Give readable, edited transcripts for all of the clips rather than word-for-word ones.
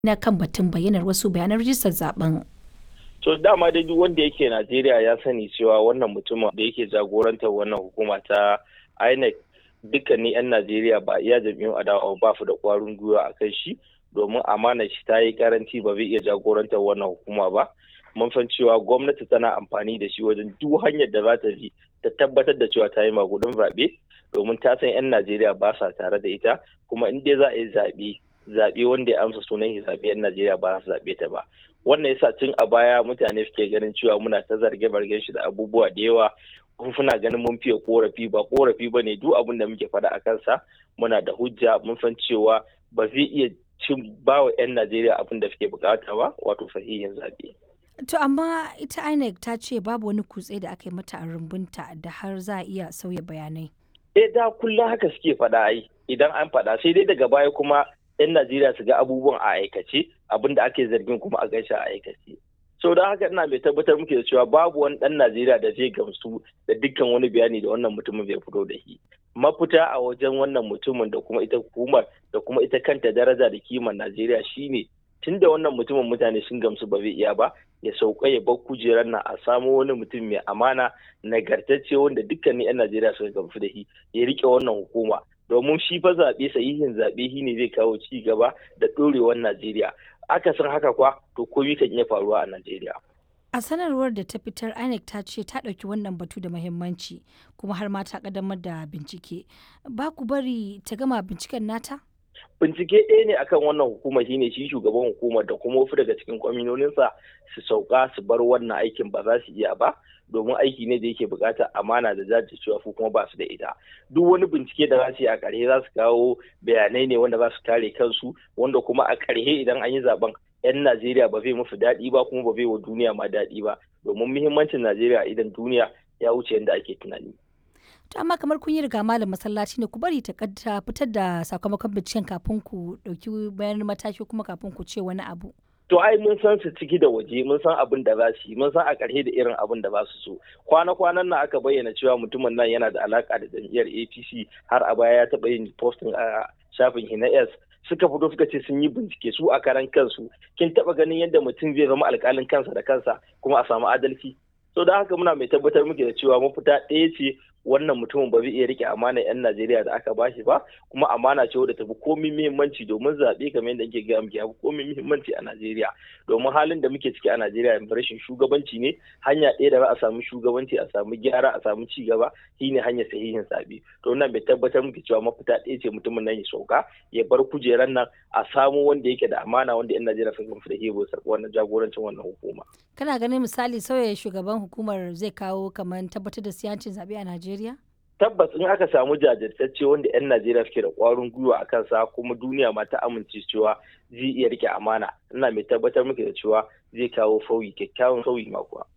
na kan batun bayyanar wasu bayanan rijistar zaben. To dama dai duk wanda yake Najeriya ya sani cewa wannan mutumin da yake jagorantar wannan hukuma ta INEC dukkanin 'yan Najeriya ba iya jam'iyyun adawa ba su da ƙwarin gwiwa a kan shi domin amana shi ta yi karanci ba zai iya jagorantar wannan hukuma ba. Mun san cewa gwamnati tana amfani da shi wajen duk hanyar da za ta bi ta tabbatar da cewa ta yi magudin zaɓe domin ta san 'yan Najeriya ba sa tare da ita kuma in dai za a yi zaɓe wanda ya amsa sunan zaɓe 'yan Najeriya ba su zaɓe ta ba. Wannan yasa tun a baya mutane suke ganin cewa muna ta zarge-zargen shi da abubuwa da yawa kuna ganin mun fiye korafi ba korafi ba ne duk abin da muke faɗa a kansa muna da hujja mun san cewa ba zai iya ba wa 'yan Najeriya abin da suke bukata ba wato sahihin zaɓe. To amma ita INEC ta ce babu wani kutse da aka yi mata a rumbunta da har za a iya sauya bayanai. Da kullum haka suke faɗa ai idan an faɗa sai dai daga baya kuma 'yan Najeriya su ga abubuwan a aikace abin da ake zargin kuma a gaishe a aikace. So don haka ina mai tabbatar muke da cewa babu wani ɗan Najeriya da zai gamsu da dukkan wani bayani da wannan mutumin zai fito da shi. Mafita a wajen wannan mutumin da kuma ita hukumar da kuma ita kanta daraja da kiman Najeriya shine tun da wannan mutumin mutane sun gamsu ba zai iya ba ya sauka ya bar kujerar nan a samo wani mutum mai amana nagartacce wanda dukkanin 'yan Najeriya suka gamsu da shi ya rike wannan hukuma. Domin shi fa zaɓe sahihin zaɓe shi ne zai kawo ci gaba da ɗorewar Najeriya. Akasin haka kwa to komai kan iya faruwa a Najeriya. A sanarwar da ta fitar INEC ta ce ta ɗauki wannan batu da muhimmanci kuma har ma ta ƙaddamar da bincike. Ba ku bari ta gama binciken nata? Bincike ɗaya ne akan wannan hukumar shine shi shugaban hukumar da kuma wasu daga cikin kwaminoninsa su sauka su bar wannan aikin ba za su iya ba domin aiki ne da yake buƙatar amana da jajircewa ko kuma ba su da ita. Duk wani bincike da za su yi a ƙarshe za su kawo bayanai ne wanda za su kare kansu wanda kuma a ƙarshe idan an yi zaben 'yan Najeriya ba zai musu daɗi ba kuma ba zai wa duniya ma daɗi ba domin muhimmancin Najeriya idan duniya ya wuce yadda ake tunani. To amma kamar kun yi riga malam masallaci ne ku bari ta fitar da sakamakon binciken kafin ku ɗauki bayanan mataki kuma kafin ku ce wani abu. To ai mun san su ciki da waje mun san abin da za su yi mun san a ƙarshe da irin abin da za su so. Kwana-kwanan nan aka bayyana cewa mutumin nan yana da alaƙa da jam'iyyar APC har a baya ya taɓa yin posting a shafin Hina suka fito suka ce sun yi bincike su a karan kansu kin taɓa ganin yadda mutum zai zama alƙalin kansa da kansa kuma a samu adalci. So da haka muna mai tabbatar muke da cewa mafita ɗaya ce wannan mutumin ba zai iya rike amana 'yan Najeriya da aka bashi ba kuma amana ce wadda tafi komai muhimmanci domin zaɓe kamar yadda ake gaya muke yafi komai muhimmanci a Najeriya domin halin da muke ciki a Najeriya yanzu rashin shugabanci ne hanya ɗaya da za a samu shugabanci a samu gyara a samu ci gaba shine hanyar sahihin zaɓe to wannan bai tabbatar muke cewa mafita ɗaya ce mutumin nan ya sauka ya bar kujeran nan a samu wanda yake da amana wanda 'yan Najeriya sun gamsu da hebo wannan jagorancin wannan hukuma. Kana ganin misali sauya shugaban hukumar zai kawo kamar tabbatar da siyancin zaɓe a Najeriya? Tabbas in aka samu jajirtacce wanda 'yan Najeriya suke da ƙwarin gwiwa a kansa kuma duniya ma ta amince cewa zai iya rike amana. Ina mai tabbatar muke da cewa zai kawo sauyi kyakkyawan sauyi ma kuwa.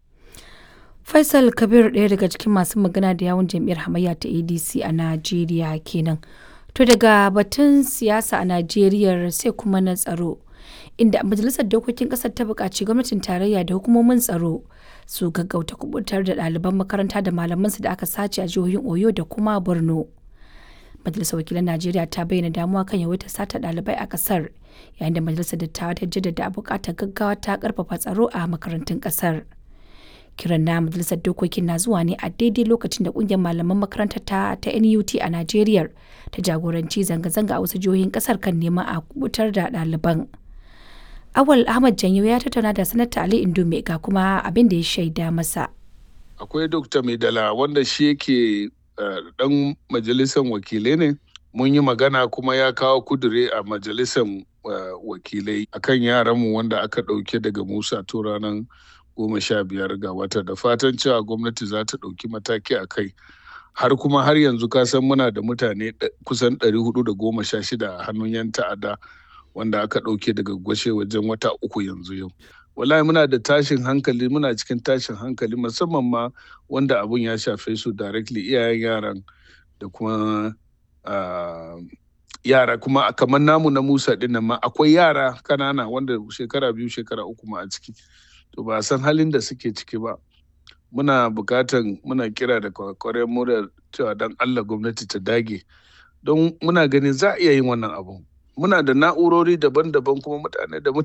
Faisal Kabir ɗaya daga cikin masu magana da yawun jam'iyyar hamayya ta ADC a Najeriya kenan. To daga batun siyasa a Najeriya sai kuma na tsaro. Inda majalisar dokokin kasar ta buƙaci gwamnatin tarayya da hukumomin tsaro su gaggauta kubutar da ɗaliban makaranta da malamansu da aka sace a jihohin Oyo da kuma Borno. Majalisar wakilan Najeriya ta bayyana damuwa kan yawaitar sata ɗalibai a ƙasar yayin da majalisar dattawa ta jaddada buƙatar gaggawa ta ƙarfafa tsaro a makarantun ƙasar. Kiran na majalisar dokokin na zuwa ne a daidai lokacin da ƙungiyar malaman makarantar ta NUT a Najeriya ta jagoranci zanga-zanga a wasu jihohin ƙasar kan neman a kubutar da ɗaliban. Awal Ahmad Janyo ya tattauna da Sanata Ali Indume ga kuma abin da ya shaida masa. Akwai Dr. Maidala wanda shi yake dan majalisar wakilai ne. Mun yi magana kuma ya kawo kudure a majalisar wakilai akan yaranmu wanda aka ɗauke daga Musa to ranar 15 ga wata da fatan cewa gwamnati za ta ɗauki mataki a kai. Har yanzu ka san muna da mutane kusan 416 a hannun 'yan ta'adda. Wanda aka ɗauke daga gwashe wajen wata 3 yanzu yau. Wallahi muna da tashin hankali muna cikin tashin hankali musamman ma wanda abun ya shafe su directly iyayen yaran da kuma yara kuma kamar namu na Musa ɗin nan ma akwai yara kanana wanda shekara 2 shekara 3 ma a ciki. To ba san halin da suke ciki ba. Muna kira da kwakwaren mu da cewa dan Allah gwamnati ta dage don muna ganin za a iya yin wannan abu. muna da na'urori daban-daban kuma mutane